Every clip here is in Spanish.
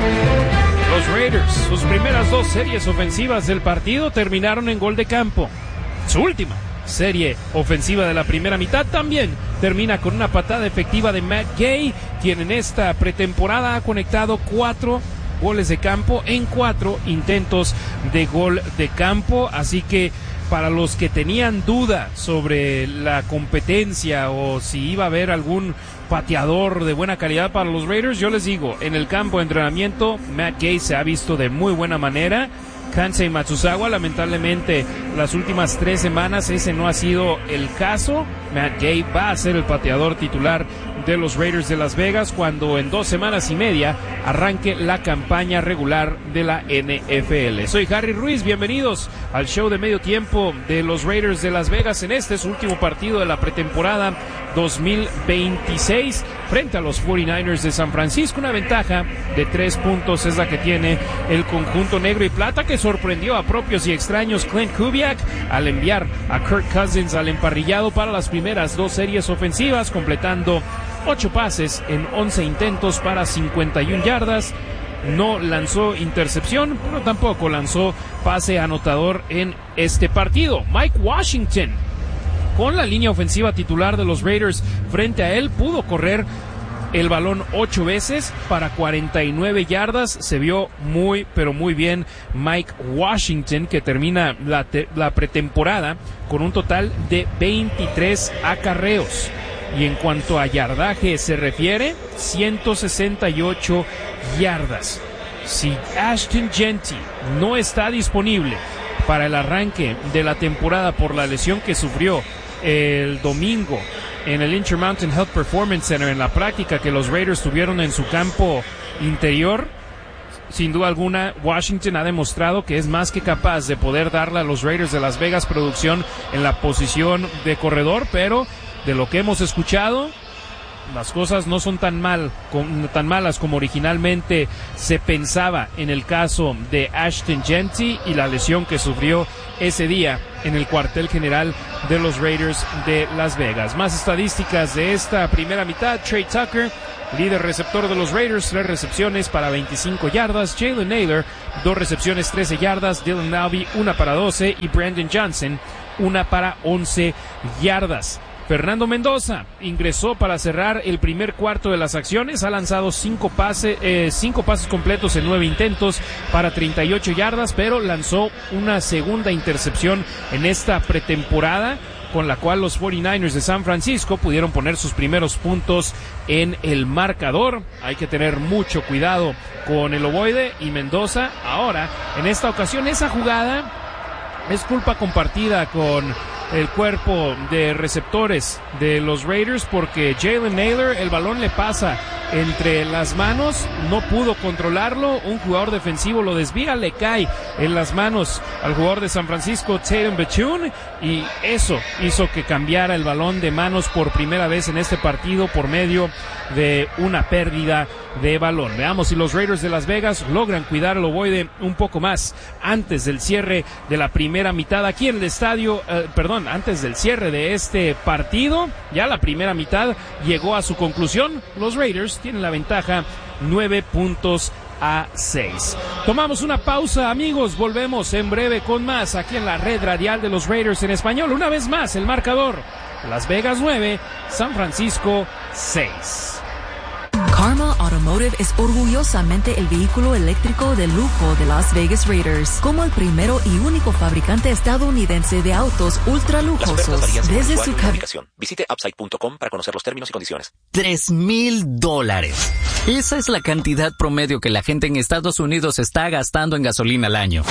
Los Raiders, sus primeras 2 series ofensivas del partido terminaron en gol de campo. Su última serie ofensiva de la primera mitad también termina con una patada efectiva de Matt Gay, quien en esta pretemporada ha conectado 4 goles de campo en 4 intentos de gol de campo. Así que para los que tenían duda sobre la competencia o si iba a haber algún pateador de buena calidad para los Raiders, yo les digo, en el campo de entrenamiento Matt Gay se ha visto de muy buena manera. Kansei Matsuzawa, lamentablemente las últimas 3 semanas ese no ha sido el caso. Matt Gay va a ser el pateador titular de los Raiders de Las Vegas cuando en 2 semanas y media arranque la campaña regular de la NFL. Soy Harry Ruiz, bienvenidos al show de medio tiempo de los Raiders de Las Vegas en este su último partido de la pretemporada 2026 frente a los 49ers de San Francisco. Una ventaja de 3 puntos es la que tiene el conjunto negro y plata, que sorprendió a propios y extraños Clint Kubiak al enviar a Kirk Cousins al emparrillado para las primeras 2 series ofensivas, completando 8 pases en 11 intentos para 51 yardas. No lanzó intercepción, pero tampoco lanzó pase anotador en este partido. Mike Washington, con la línea ofensiva titular de los Raiders frente a él, pudo correr el balón 8 veces para 49 yardas. Se vio muy, pero muy bien Mike Washington, que termina la pretemporada con un total de 23 acarreos. Y en cuanto a yardaje se refiere, 168 yardas. Si Ashton Jeanty no está disponible para el arranque de la temporada por la lesión que sufrió el domingo en el Intermountain Health Performance Center, en la práctica que los Raiders tuvieron en su campo interior, sin duda alguna Washington ha demostrado que es más que capaz de poder darle a los Raiders de Las Vegas producción en la posición de corredor, pero de lo que hemos escuchado, las cosas no son tan malas como originalmente se pensaba en el caso de Ashton Jeanty y la lesión que sufrió ese día en el cuartel general de los Raiders de Las Vegas. Más estadísticas de esta primera mitad: Trey Tucker, líder receptor de los Raiders, 3 recepciones para 25 yardas. Jalen Nailor, 2 recepciones, 13 yardas. Dylan Navi, 1 para 12. Y Brandon Johnson, 1 para 11 yardas. Fernando Mendoza ingresó para cerrar el primer cuarto de las acciones. Ha lanzado 5 pases completos en 9 intentos para 38 yardas, pero lanzó una segunda intercepción en esta pretemporada, con la cual los 49ers de San Francisco pudieron poner sus primeros puntos en el marcador. Hay que tener mucho cuidado con el ovoide y Mendoza. Ahora, en esta ocasión, esa jugada es culpa compartida con el cuerpo de receptores de los Raiders, porque Jalen Nailor, el balón le pasa entre las manos, no pudo controlarlo, un jugador defensivo lo desvía, le cae en las manos al jugador de San Francisco, Tatum Bethune, y eso hizo que cambiara el balón de manos por primera vez en este partido por medio de una pérdida de balón. Veamos si los Raiders de Las Vegas logran cuidar el ovoide un poco más antes del cierre de la primera mitad aquí en el estadio, antes del cierre de este partido. Ya la primera mitad llegó a su conclusión. Los Raiders tienen la ventaja 9 puntos a 6. Tomamos una pausa, amigos. Volvemos en breve con más aquí en la red radial de los Raiders en español. Una vez más el marcador: Las Vegas 9, San Francisco 6. Karma Automotive es orgullosamente el vehículo eléctrico de lujo de Las Vegas Raiders, como el primero y único fabricante estadounidense de autos ultra lujosos. Desde su Visite upside.com para conocer los términos y condiciones. $3,000. Esa es la cantidad promedio que la gente en Estados Unidos está gastando en gasolina al año.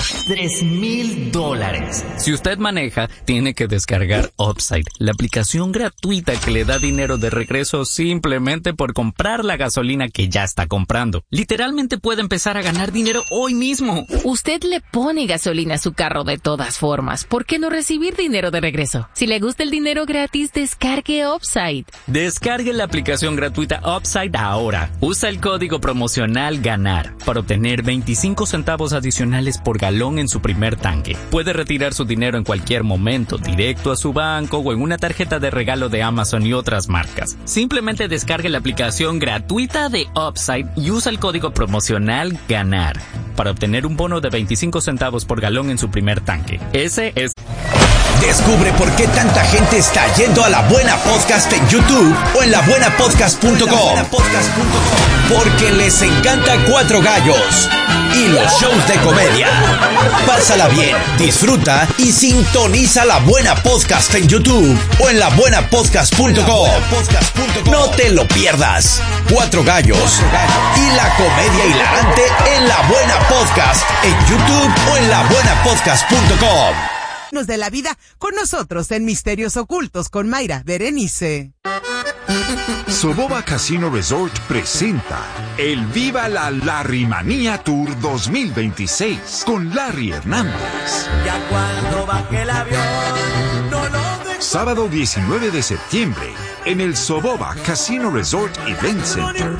$3,000. Si usted maneja, tiene que descargar Upside, la aplicación gratuita que le da dinero de regreso simplemente por comprar la gasolina que ya está comprando. Literalmente puede empezar a ganar dinero hoy mismo. Usted le pone gasolina a su carro de todas formas. ¿Por qué no recibir dinero de regreso? Si le gusta el dinero gratis, descargue Upside. Descargue la aplicación gratuita Upside ahora. Usa el código promocional GANAR para obtener 25 centavos adicionales por galón en su primer tanque. Puede retirar su dinero en cualquier momento, directo a su banco o en una tarjeta de regalo de Amazon y otras marcas. Simplemente descargue la aplicación gratuita de Upside y usa el código promocional GANAR para obtener un bono de 25 centavos por galón en su primer tanque. Ese es... Descubre por qué tanta gente está yendo a La Buena Podcast en YouTube o en labuenapodcast.com. Porque les encanta Cuatro Gallos y los shows de comedia. Pásala bien, disfruta y sintoniza La Buena Podcast en YouTube o en labuenapodcast.com. No te lo pierdas. Cuatro Gallos y la comedia hilarante en La Buena Podcast en YouTube o en labuenapodcast.com. De la vida con nosotros en Misterios Ocultos con Mayra Berenice. Soboba Casino Resort presenta el Viva la Larrymanía Tour 2026 con Larry Hernández. Ya cuando baje el avión, no lo dejo. Sábado 19 de septiembre en el Soboba Casino Resort Event Center.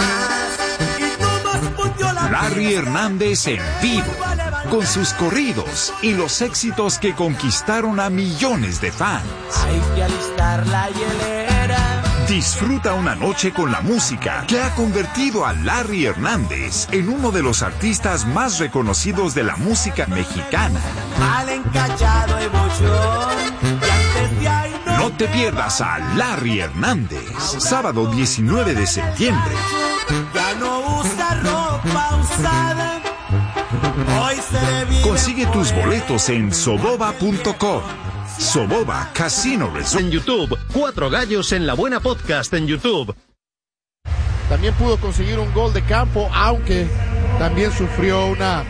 Larry Hernández en vivo, con sus corridos y los éxitos que conquistaron a millones de fans. Hay que alistar la hielera. Disfruta una noche con la música que ha convertido a Larry Hernández en uno de los artistas más reconocidos de la música mexicana. Mal encachado y buchón, y antes de ahí no te pierdas a Larry Hernández, sábado 19 de septiembre. Ya no usa ropa usada. Hoy se le vive. Consigue tus boletos en soboba.com. Soboba Casino Resort. En YouTube, Cuatro Gallos en La Buena Podcast en YouTube. También pudo conseguir un gol de campo, aunque también sufrió una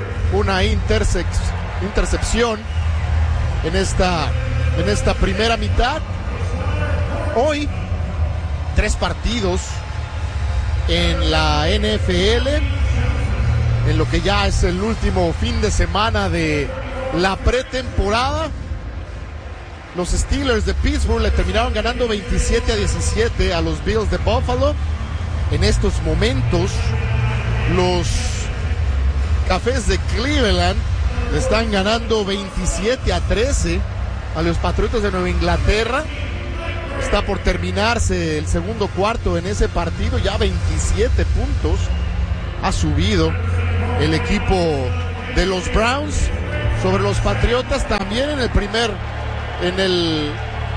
intercepción en esta primera mitad. Hoy, 3 partidos en la NFL, en lo que ya es el último fin de semana de la pretemporada. Los Steelers de Pittsburgh le terminaron ganando 27-17 a los Bills de Buffalo. En estos momentos, los Cafés de Cleveland le están ganando 27-13 a los Patriotas de Nueva Inglaterra. Está por terminarse el segundo cuarto en ese partido, ya 27 puntos ha subido el equipo de los Browns sobre los Patriotas. También en el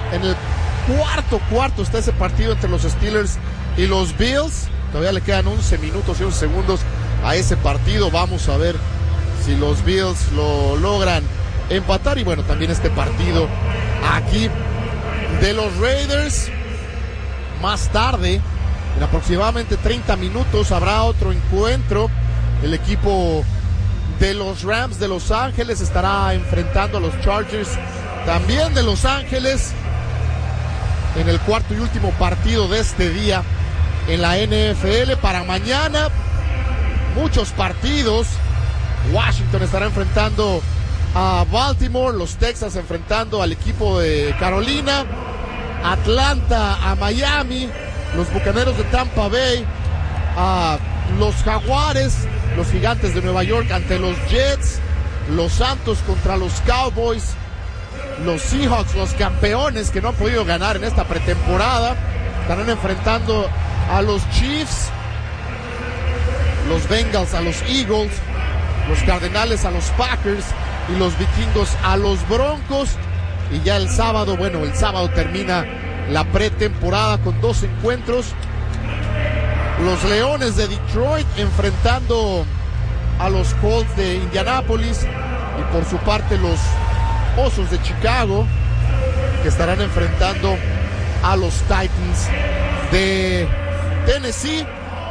cuarto está ese partido entre los Steelers y los Bills. Todavía le quedan 11 minutos y 11 segundos a ese partido. Vamos a ver si los Bills lo logran empatar. Y bueno, también este partido aquí de los Raiders. Más tarde, en aproximadamente 30 minutos, habrá otro encuentro. El equipo de los Rams de Los Ángeles estará enfrentando a los Chargers también de Los Ángeles en el cuarto y último partido de este día en la NFL. Para mañana, muchos partidos. Washington estará enfrentando a Baltimore, los Texans enfrentando al equipo de Carolina, Atlanta a Miami, los Bucaneros de Tampa Bay a los Jaguares, los Gigantes de Nueva York ante los Jets, los Santos contra los Cowboys, los Seahawks, los campeones que no han podido ganar en esta pretemporada, estarán enfrentando a los Chiefs, los Bengals a los Eagles, los Cardenales a los Packers y los Vikingos a los Broncos. Y ya el sábado termina la pretemporada con 2 encuentros. Los Leones de Detroit enfrentando a los Colts de Indianápolis, y por su parte los Osos de Chicago, que estarán enfrentando a los Titans de Tennessee.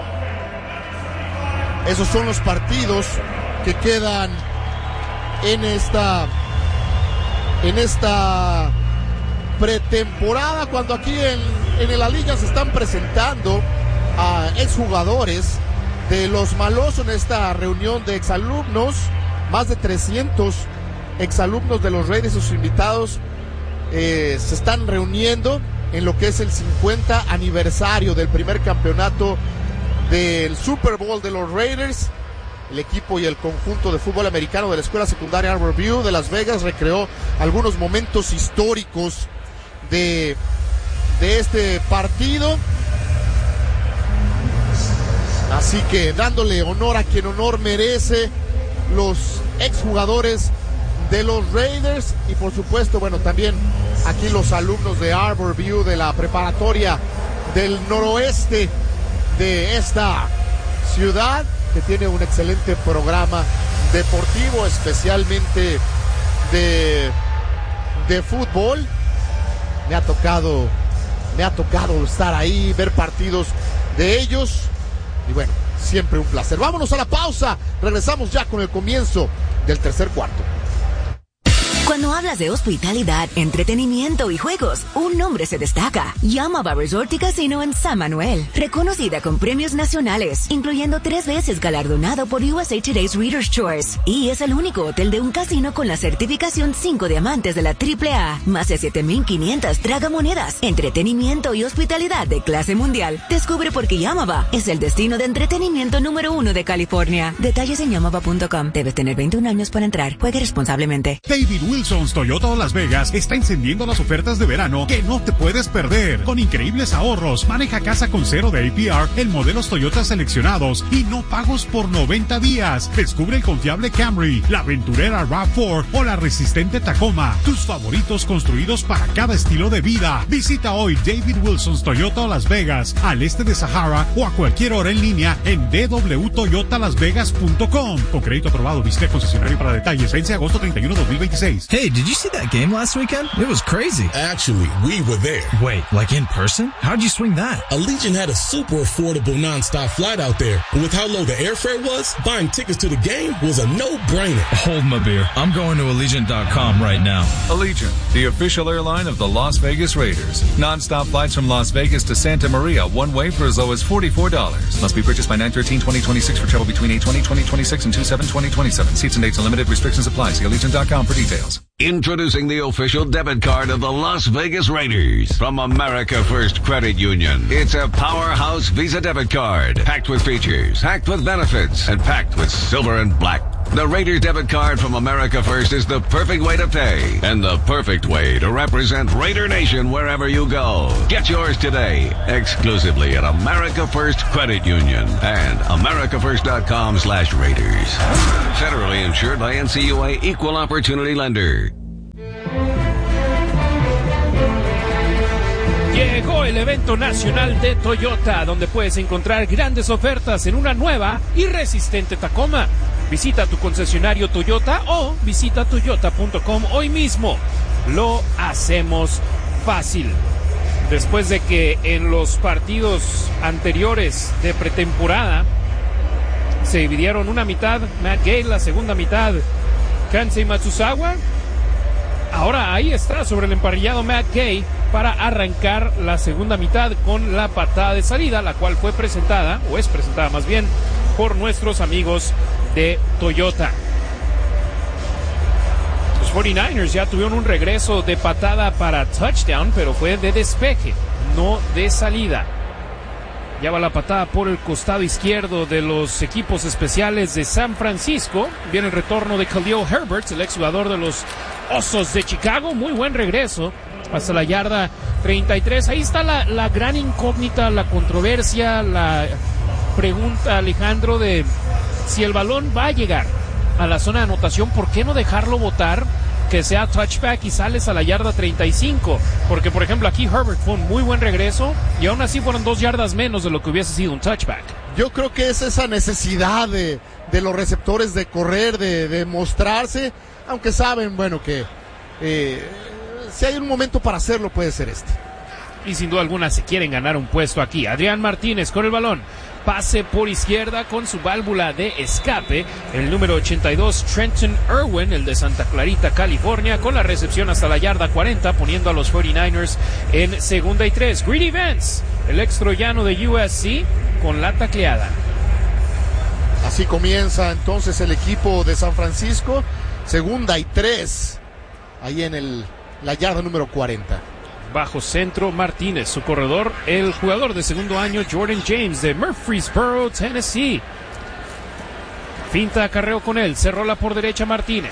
Esos son los partidos que quedan en esta pretemporada, cuando aquí en la liga se están presentando a exjugadores de los Malos en esta reunión de exalumnos. Más de 300 exalumnos de los Raiders y sus invitados se están reuniendo en lo que es el 50 aniversario del primer campeonato del Super Bowl de los Raiders. El equipo y el conjunto de fútbol americano de la Escuela Secundaria Arbor View de Las Vegas recreó algunos momentos históricos de este partido. Así que dándole honor a quien honor merece, los exjugadores de los Raiders y por supuesto, bueno, también aquí los alumnos de Arbor View de la preparatoria del noroeste de esta ciudad, que tiene un excelente programa deportivo, especialmente de fútbol. Me ha tocado estar ahí, ver partidos de ellos y bueno, siempre un placer. Vámonos a la pausa, regresamos ya con el comienzo del tercer cuarto. Cuando hablas de hospitalidad, entretenimiento y juegos, un nombre se destaca. Yamava Resort y Casino en San Manuel. Reconocida con premios nacionales, incluyendo 3 veces galardonado por USA Today's Reader's Choice. Y es el único hotel de un casino con la certificación 5 diamantes de la AAA. Más de 7,500 tragamonedas, entretenimiento y hospitalidad de clase mundial. Descubre por qué Yamava es el destino de entretenimiento número 1 de California. Detalles en yamava.com. Debes tener 21 años para entrar. Juegue responsablemente. David Wilson's Toyota Las Vegas está encendiendo las ofertas de verano que no te puedes perder. Con increíbles ahorros, maneja casa con 0 de APR en modelos Toyota seleccionados y no pagos por 90 días. Descubre el confiable Camry, la aventurera RAV4 o la resistente Tacoma. Tus favoritos construidos para cada estilo de vida. Visita hoy David Wilson's Toyota Las Vegas, al este de Sahara o a cualquier hora en línea en www.toyotalasvegas.com. Con crédito aprobado, visite concesionario para detalles. Vence agosto 31, 2026. Hey, did you see that game last weekend? It was crazy. Actually, we were there. Wait, like in person? How'd you swing that? Allegiant had a super affordable non-stop flight out there. And with how low the airfare was, buying tickets to the game was a no-brainer. Hold my beer. I'm going to Allegiant.com right now. Allegiant, the official airline of the Las Vegas Raiders. Non-stop flights from Las Vegas to Santa Maria, one way for as low as $44. Must be purchased by 9/13/2026 for travel between 8/20/2026 and 2/7/2027. Seats and dates and limited restrictions apply. See Allegiant.com for details. Introducing the official debit card of the Las Vegas Raiders from America First Credit Union. It's a powerhouse Visa debit card, packed with features, packed with benefits, and packed with silver and black. The Raiders debit card from America First is the perfect way to pay and the perfect way to represent Raider Nation wherever you go. Get yours today, exclusively at America First Credit Union and americafirst.com/Raiders. Federally insured by NCUA Equal Opportunity Lender. Llegó el evento nacional de Toyota, donde puedes encontrar grandes ofertas en una nueva y resistente Tacoma. Visita tu concesionario Toyota o visita toyota.com hoy mismo. Lo hacemos fácil. Después de que en los partidos anteriores de pretemporada se dividieron una mitad Matt Gay, la segunda mitad Kansei Matsuzawa, ahora ahí está sobre el emparrillado Matt Gay para arrancar la segunda mitad con la patada de salida, la cual fue presentada, o es presentada más bien, por nuestros amigos de Toyota. Los 49ers ya tuvieron un regreso de patada para touchdown, pero fue de despeje, no de salida. Ya va la patada por el costado izquierdo de los equipos especiales de San Francisco. Viene el retorno de Khalil Herbert, el exjugador de los Osos de Chicago. Muy buen regreso hasta la yarda 33. Ahí está la gran incógnita, la controversia, la pregunta, Alejandro, de si el balón va a llegar a la zona de anotación, ¿por qué no dejarlo botar, que sea touchback y sales a la yarda 35? Porque, por ejemplo, aquí Herbert fue un muy buen regreso y aún así fueron 2 yardas menos de lo que hubiese sido un touchback. Yo creo que es esa necesidad de los receptores de correr, de mostrarse, aunque saben, bueno, que si hay un momento para hacerlo puede ser este. Y sin duda alguna se quieren ganar un puesto aquí. Adrián Martínez con el balón. Pase por izquierda con su válvula de escape. El número 82, Trenton Irwin, el de Santa Clarita, California, con la recepción hasta la yarda 40, poniendo a los 49ers en 2nd y 3. Greedy Vance, el ex troyano de USC, con la tacleada. Así comienza entonces el equipo de San Francisco. 2nd y 3. Ahí en la yarda número 40. Bajo centro Martínez, su corredor, el jugador de segundo año Jordan James de Murfreesboro, Tennessee. Finta acarreo con él, se rola por derecha Martínez.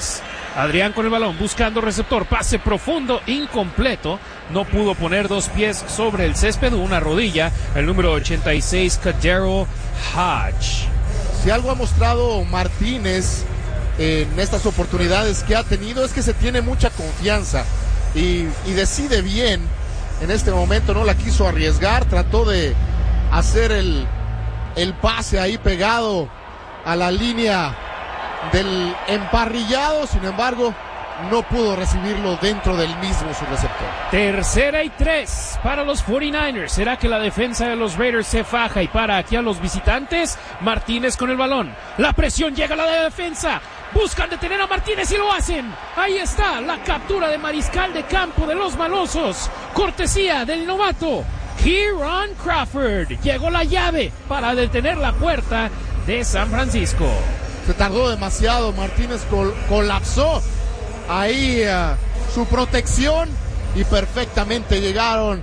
Adrián con el balón, buscando receptor, pase profundo, incompleto. No pudo poner dos pies sobre el césped, una rodilla. El número 86, KhaDarel Hodge. Si algo ha mostrado Martínez en estas oportunidades que ha tenido es que se tiene mucha confianza y decide bien. En este momento no la quiso arriesgar, trató de hacer el pase ahí pegado a la línea del emparrillado, sin embargo no pudo recibirlo dentro del mismo su receptor. 3rd y 3 para los 49ers. ¿Será que la defensa de los Raiders se faja y para aquí a los visitantes? Martínez con el balón, la presión llega a la defensa, buscan detener a Martínez y lo hacen. Ahí está la captura de mariscal de campo de los malosos, cortesía del novato Kieran Crawford. Llegó la llave para detener la puerta de San Francisco. Se tardó demasiado, Martínez colapsó ahí su protección y perfectamente llegaron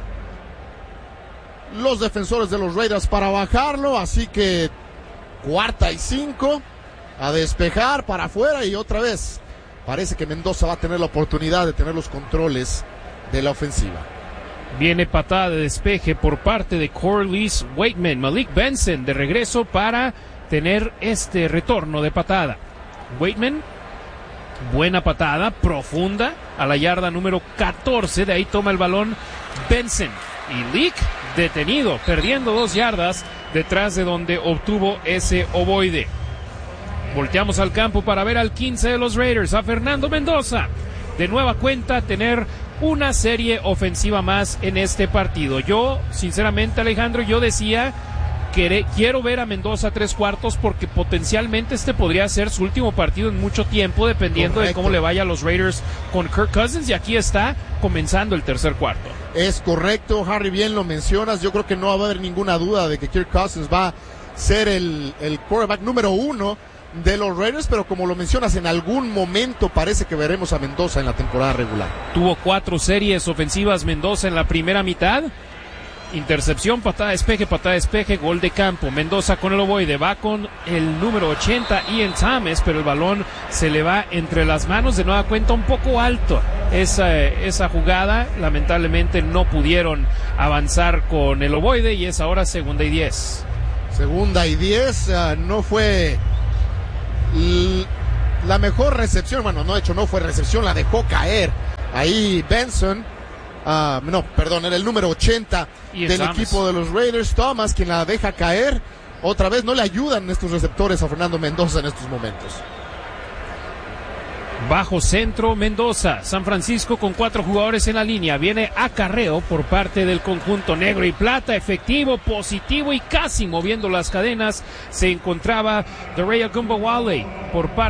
los defensores de los Raiders para bajarlo, así que 4ª y 5 a despejar para afuera y otra vez parece que Mendoza va a tener la oportunidad de tener los controles de la ofensiva. Viene patada de despeje por parte de Corliss Waitman. Malik Benson de regreso para tener este retorno de patada. Waitman, buena patada, profunda, a la yarda número 14. De ahí toma el balón Benson. Y Leak detenido, perdiendo 2 yardas detrás de donde obtuvo ese ovoide. Volteamos al campo para ver al 15 de los Raiders, a Fernando Mendoza. De nueva cuenta, tener una serie ofensiva más en este partido. Yo, sinceramente, Alejandro, yo decía que quiero ver a Mendoza 3/4 porque potencialmente este podría ser su último partido en mucho tiempo, dependiendo Correcto. de cómo le vaya a los Raiders con Kirk Cousins, y aquí está comenzando el tercer cuarto. Es correcto, Harry, bien lo mencionas. Yo creo que no va a haber ninguna duda de que Kirk Cousins va a ser el quarterback número 1 de los Raiders, pero como lo mencionas, en algún momento parece que veremos a Mendoza en la temporada regular. Tuvo 4 series ofensivas Mendoza en la primera mitad. Intercepción, patada de despeje, gol de campo. Mendoza con el ovoide, va con el número 80, Ian Thomas, pero el balón se le va entre las manos, de nueva cuenta un poco alto. Esa jugada, lamentablemente no pudieron avanzar con el ovoide y es ahora 2nd y 10. 2nd y 10, no fue la mejor recepción, bueno, no fue recepción, la dejó caer. Ahí Benson, era el número 80 del equipo de los Raiders, Thomas, quien la deja caer. Otra vez no le ayudan estos receptores a Fernando Mendoza en estos momentos. Bajo centro Mendoza, San Francisco con 4 jugadores en la línea, viene acarreo por parte del conjunto negro y plata, efectivo, positivo y casi moviendo las cadenas se encontraba Dare Ogunbowale por parte